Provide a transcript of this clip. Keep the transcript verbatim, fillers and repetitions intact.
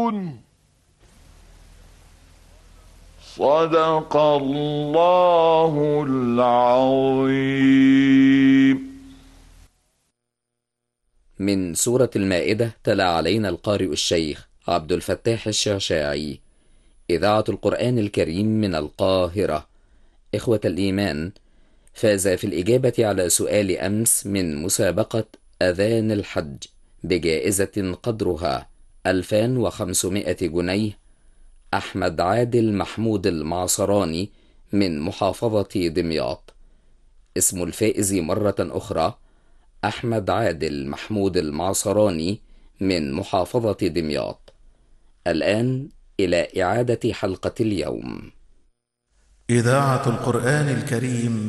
صدق الله العظيم. من سورة المائدة تلا علينا القارئ الشيخ عبد الفتاح الشعشاعي. إذاعة القرآن الكريم من القاهرة. إخوة الإيمان، فاز في الإجابة على سؤال أمس من مسابقة أذان الحج بجائزة قدرها ألفين وخمسمائة جنيه أحمد عادل محمود المعصراني من محافظة دمياط. اسم الفائز مرة أخرى أحمد عادل محمود المعصراني من محافظة دمياط. الآن إلى إعادة حلقة اليوم. إذاعة القرآن الكريم